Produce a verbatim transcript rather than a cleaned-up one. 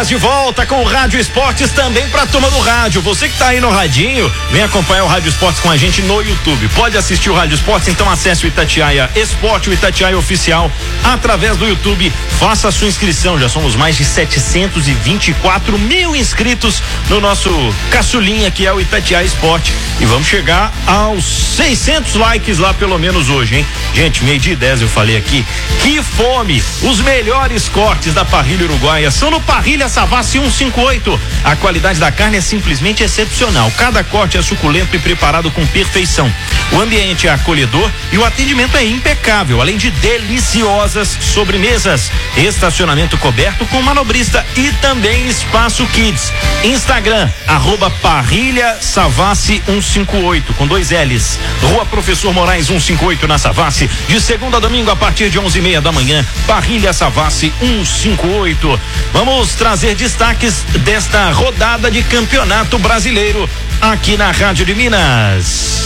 dez de volta com o Rádio Esportes também pra turma do rádio. Você que tá aí no radinho, vem acompanhar o Rádio Esportes com a gente no YouTube. Pode assistir o Rádio Esportes, então acesse o Itatiaia Esporte, o Itatiaia Oficial, através do YouTube. Faça a sua inscrição, já somos mais de setecentos e vinte e quatro mil inscritos no nosso caçulinha que é o Itatiaia Esporte. E vamos chegar aos seiscentos likes lá pelo menos hoje, hein? Gente, meio dia e dez eu falei aqui. Que fome! Os melhores cortes da parrilha uruguaia são no Parrilha Savassi cento e cinquenta e oito. A qualidade da carne é simplesmente excepcional. Cada corte é suculento e preparado com perfeição. O ambiente é acolhedor e o atendimento é impecável, além de deliciosas sobremesas. Estacionamento coberto com manobrista e também espaço kids. Instagram, arroba Parrilha Savassi cento e cinquenta e oito, com dois L's. Rua Professor Moraes cento e cinquenta e oito na Savassi, de segunda a domingo a partir de onze e meia da manhã. Parrilha Savassi cento e cinquenta e oito. Vamos trazer destaques desta rodada de campeonato brasileiro aqui na Rádio de Minas.